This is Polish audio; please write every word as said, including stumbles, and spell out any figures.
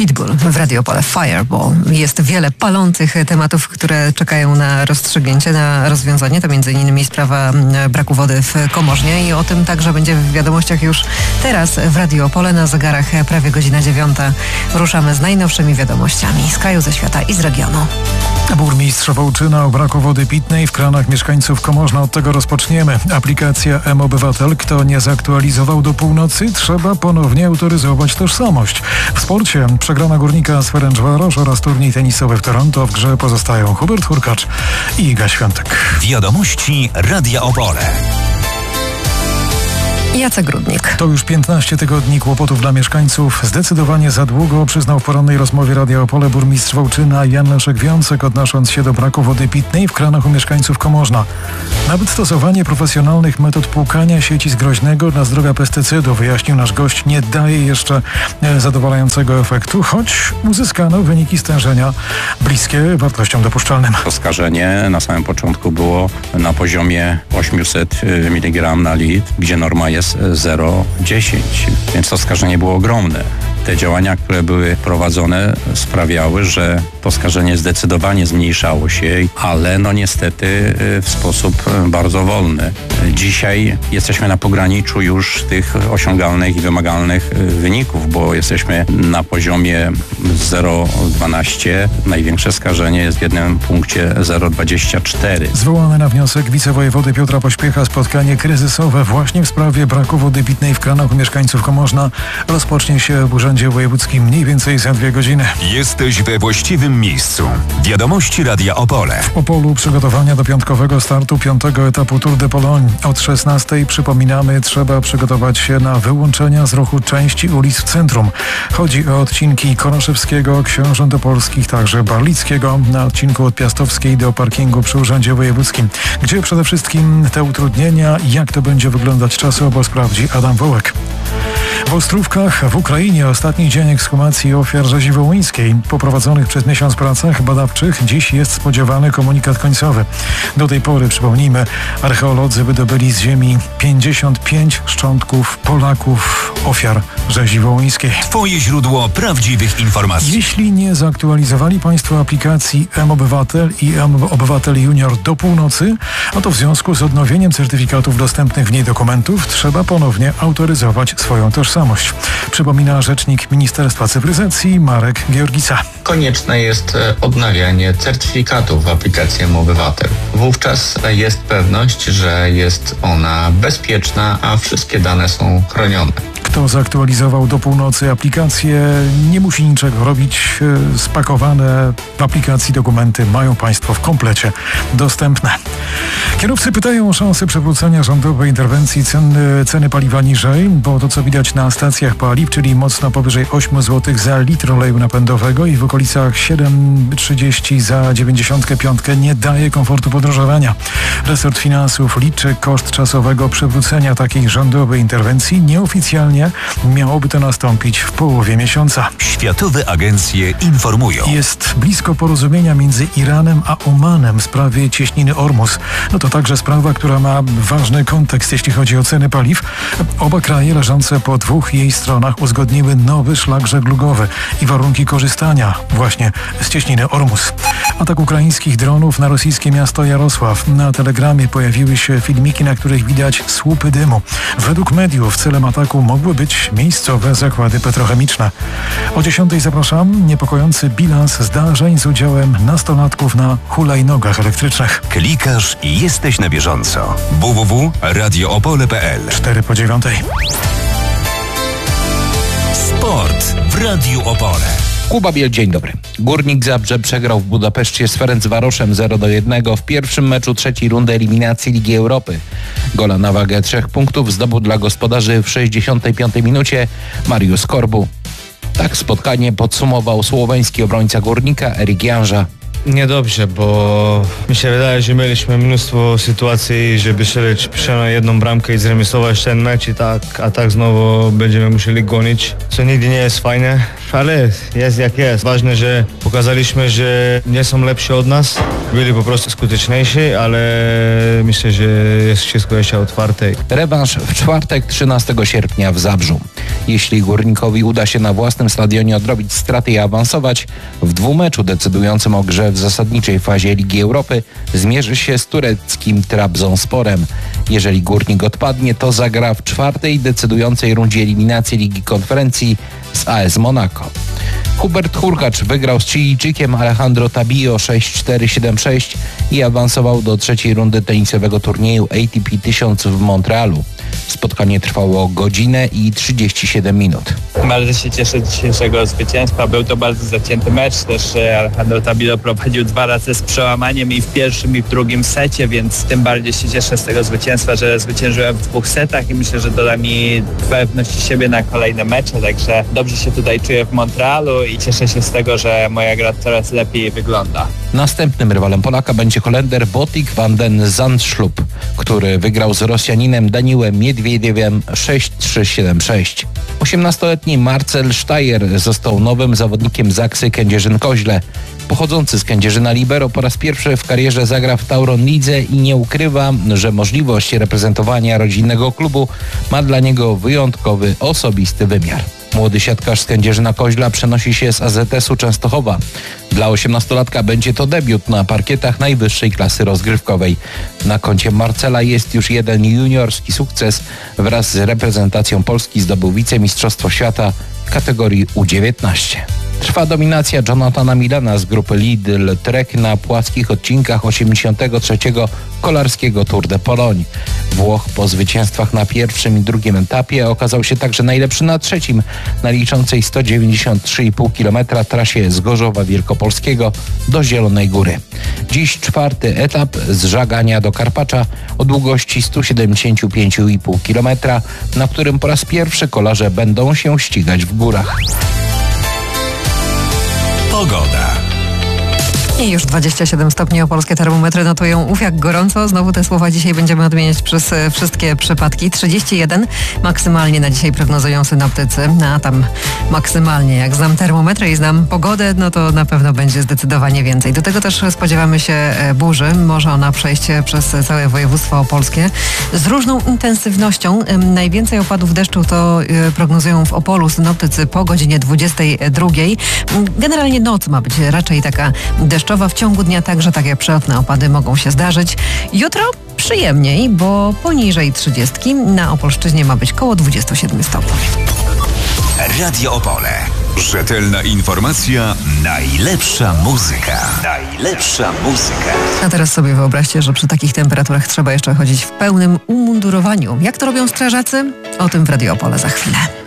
Pitbull w Radio Opole, Fireball. Jest wiele palących tematów, które czekają na rozstrzygnięcie, na rozwiązanie. To między innymi sprawa braku wody w Komorznie i o tym także będzie w wiadomościach już teraz w Radio Opole. Na zegarach prawie godzina dziewiąta. Ruszamy z najnowszymi wiadomościami z kraju, ze świata i z regionu. Burmistrz Wołczyna o braku wody pitnej w kranach mieszkańców Komorzna. Od tego rozpoczniemy. Aplikacja M-Obywatel. Kto nie zaktualizował do północy, trzeba ponownie autoryzować tożsamość. W sporcie przegrana Górnika z Ferencvaros oraz turniej tenisowy w Toronto. W grze pozostają Hubert Hurkacz i Iga Świątek. Wiadomości Radia Opole. Jacek Grudnik. To już piętnaście tygodni kłopotów dla mieszkańców. Zdecydowanie za długo, przyznał w porannej rozmowie Radia Opole burmistrz Wołczyna Jan Leszek-Wiącek, odnosząc się do braku wody pitnej w kranach u mieszkańców Komorzna. Nawet stosowanie profesjonalnych metod płukania sieci z groźnego dla zdrowia pestycydu, wyjaśnił nasz gość, nie daje jeszcze zadowalającego efektu, choć uzyskano wyniki stężenia bliskie wartościom dopuszczalnym. Oskarżenie na samym początku było na poziomie osiemset miligramów na litr, gdzie norma jest zero przecinek dziesięć, więc to skażenie było ogromne. Te działania, które były prowadzone, sprawiały, że to skażenie zdecydowanie zmniejszało się, ale no niestety w sposób bardzo wolny. Dzisiaj jesteśmy na pograniczu już tych osiągalnych i wymagalnych wyników, bo jesteśmy na poziomie zero przecinek dwanaście. Największe skażenie jest w jednym punkcie zero przecinek dwadzieścia cztery. Zwołane na wniosek wicewojewody Piotra Pośpiecha spotkanie kryzysowe właśnie w sprawie braku wody pitnej w kranach u mieszkańców Komorzna rozpocznie się w Urzędzie Wojewódzkim mniej więcej za dwie godziny. Jesteś we właściwym miejscu. Wiadomości Radia Opole. W Opolu przygotowania do piątkowego startu piątego etapu Tour de Pologne. Od szesnastej, przypominamy, trzeba przygotować się na wyłączenia z ruchu części ulic w centrum. Chodzi o odcinki Koroszewskiego, Książąt Opolskich, także Barlickiego, na odcinku od Piastowskiej do parkingu przy Urzędzie Wojewódzkim. Gdzie przede wszystkim te utrudnienia i jak to będzie wyglądać czasowo, sprawdzi Adam Wołek. W Ostrówkach w Ukrainie ostatni dzień ekshumacji ofiar rzezi wołyńskiej. Po prowadzonych przez miesiąc pracach badawczych dziś jest spodziewany komunikat końcowy. Do tej pory, przypomnijmy, archeolodzy wydobyli z ziemi pięćdziesiąt pięć szczątków Polaków, ofiar rzezi wołyńskiej. Twoje źródło prawdziwych informacji. Jeśli nie zaktualizowali Państwo aplikacji M-Obywatel i M-Obywatel Junior do północy, a to w związku z odnowieniem certyfikatów dostępnych w niej dokumentów, trzeba ponownie autoryzować swoją tożsamość. Przypomina rzecznik Ministerstwa Cyfryzacji Marek Georgica. Konieczne jest odnawianie certyfikatów w aplikacji M-Obywatel. Wówczas jest pewność, że jest ona bezpieczna, a wszystkie dane są chronione. Kto zaktualizował do północy aplikację, nie musi niczego robić. Spakowane w aplikacji dokumenty mają Państwo w komplecie dostępne. Kierowcy pytają o szansę przywrócenia rządowej interwencji ceny, ceny paliwa niżej, bo to co widać na stacjach paliw, czyli mocno powyżej osiem złotych za litr oleju napędowego i w okolicach siedem trzydzieści za dziewięćdziesiąt pięć nie daje komfortu podróżowania. Resort Finansów liczy koszt czasowego przywrócenia takiej rządowej interwencji. Nieoficjalnie miałoby to nastąpić w połowie miesiąca. Światowe agencje informują. Jest blisko porozumienia między Iranem a Omanem w sprawie cieśniny Ormus. No to także sprawa, która ma ważny kontekst, jeśli chodzi o ceny paliw. Oba kraje leżące po dwóch jej stronach uzgodniły nowy szlak żeglugowy i warunki korzystania właśnie z cieśniny Ormus. Atak ukraińskich dronów na rosyjskie miasto Jarosław. Na telegramie pojawiły się filmiki, na których widać słupy dymu. Według mediów celem ataku mogły być miejscowe zakłady petrochemiczne. O dziesiątej zapraszam. Niepokojący bilans zdarzeń z udziałem nastolatków na hulajnogach elektrycznych. Klikasz i jesteś na bieżąco. w w w kropka radio opole kropka p l. cztery po dziewiątej. Sport w Radiu Opole. Kuba Biel, dzień dobry. Górnik Zabrze przegrał w Budapeszcie z Ferencvarosem zero do jednego w pierwszym meczu trzeciej rundy eliminacji Ligi Europy. Gola na wagę trzech punktów zdobył dla gospodarzy w sześćdziesiątej piątej minucie Mariusz Korbu. Tak spotkanie podsumował słoweński obrońca Górnika Erik Janża. Niedobrze, bo mi się wydaje, że mieliśmy mnóstwo sytuacji, żeby strzelać przynajmniej jedną bramkę i zremisować ten mecz i tak, a tak znowu będziemy musieli gonić, co nigdy nie jest fajne. ale jest jak jest. Ważne, że pokazaliśmy, że nie są lepsi od nas. Byli po prostu skuteczniejsi, ale myślę, że jest wszystko jeszcze otwarte. Rewanż w czwartek, trzynastego sierpnia w Zabrzu. Jeśli Górnikowi uda się na własnym stadionie odrobić straty i awansować, w dwumeczu decydującym o grze w zasadniczej fazie Ligi Europy zmierzy się z tureckim Trabzonsporem. Jeżeli Górnik odpadnie, to zagra w czwartej decydującej rundzie eliminacji Ligi Konferencji z A S Monaco. Hubert Hurkacz wygrał z Chilijczykiem Alejandro Tabillo sześć cztery siedem sześć i awansował do trzeciej rundy tenisowego turnieju A T P tysiąc w Montrealu. Spotkanie trwało godzinę i trzydzieści siedem minut. Bardzo się cieszę z dzisiejszego zwycięstwa. Był to bardzo zacięty mecz. Też Alejandro Tabillo prowadził dwa razy z przełamaniem i w pierwszym i w drugim secie, więc tym bardziej się cieszę z tego zwycięstwa, że zwyciężyłem w dwóch setach i myślę, że doda mi pewności siebie na kolejne mecze. Także dobrze się tutaj czuję w Montrealu i cieszę się z tego, że moja gra coraz lepiej wygląda. Następnym rywalem Polaka będzie Holender Botik van den Zandschulp, który wygrał z Rosjaninem Daniłem Miedwiediewem sześć trzy siedem sześć. osiemnastoletni Marcel Steyer został nowym zawodnikiem Zaksy Kędzierzyn-Koźle. Pochodzący z Kędzierzyna libero po raz pierwszy w karierze zagra w Tauron Lidze i nie ukrywa, że możliwość reprezentowania rodzinnego klubu ma dla niego wyjątkowy, osobisty wymiar. Młody siatkarz z Kędzierzyna-Koźla przenosi się z A Z S-u Częstochowa. Dla osiemnastolatka będzie to debiut na parkietach najwyższej klasy rozgrywkowej. Na koncie Marcela jest już jeden juniorski sukces. Wraz z reprezentacją Polski zdobył wicemistrzostwo świata w kategorii U dziewiętnaście. Trwa dominacja Jonathana Milana z grupy Lidl Trek na płaskich odcinkach osiemdziesiątego trzeciego kolarskiego Tour de Pologne. Włoch po zwycięstwach na pierwszym i drugim etapie okazał się także najlepszy na trzecim, na liczącej sto dziewięćdziesiąt trzy i pół kilometra trasie z Gorzowa Wielkopolskiego do Zielonej Góry. Dziś czwarty etap z Żagania do Karpacza o długości sto siedemdziesiąt pięć i pół kilometra, na którym po raz pierwszy kolarze będą się ścigać w górach. Pogoda. I już dwadzieścia siedem stopni, opolskie termometry notują ów jak gorąco. Znowu te słowa dzisiaj będziemy odmieniać przez wszystkie przypadki. trzydzieści jeden maksymalnie na dzisiaj prognozują synoptycy, a tam maksymalnie. Jak znam termometry i znam pogodę, no to na pewno będzie zdecydowanie więcej. Do tego też spodziewamy się burzy. Może ona przejść przez całe województwo opolskie z różną intensywnością. Najwięcej opadów deszczu to prognozują w Opolu synoptycy po godzinie dwudziestej drugiej. Generalnie noc ma być raczej taka deszczowa. W ciągu dnia także takie przelotne opady mogą się zdarzyć. Jutro przyjemniej, bo poniżej trzydziestki. Na Opolszczyźnie ma być koło dwudziestu siedmiu stopni. Radio Opole. Rzetelna informacja, najlepsza muzyka. Najlepsza muzyka. A teraz sobie wyobraźcie, że przy takich temperaturach trzeba jeszcze chodzić w pełnym umundurowaniu. Jak to robią strażacy? O tym w Radio Opole za chwilę.